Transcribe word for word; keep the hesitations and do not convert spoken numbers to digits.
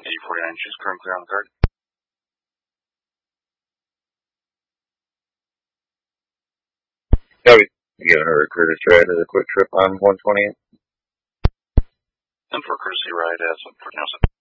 eight forty-nine, she's currently clear on the card. Copy. Giving her a Curtis ride at a quick trip on one twenty-eight. And for courtesy ride as for Nelson.